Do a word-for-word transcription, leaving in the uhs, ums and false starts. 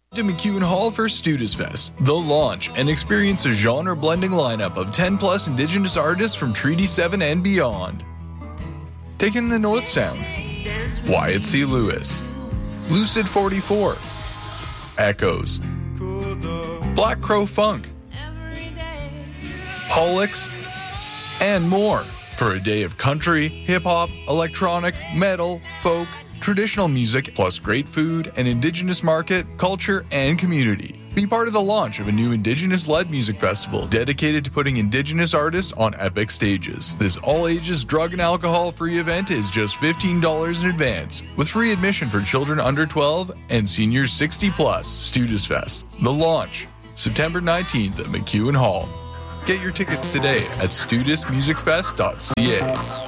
To MacEwan Hall for Studis Fest, the launch, and experience a genre-blending lineup of ten plus Indigenous artists from Treaty seven and beyond. Taking the North Sound, Wyatt C. Lewis, Lucid forty-four, Echoes, Black Crow Funk, Pollux, and more for a day of country, hip-hop, electronic, metal, folk, traditional music, plus great food, an Indigenous market, culture, and community. Be part of the launch of a new Indigenous-led music festival dedicated to putting Indigenous artists on epic stages. This all-ages, drug and alcohol-free event is just fifteen dollars in advance, with free admission for children under twelve and seniors sixty plus. Studis Fest, the launch, September nineteenth at MacEwan Hall. Get your tickets today at studis music fest dot c a.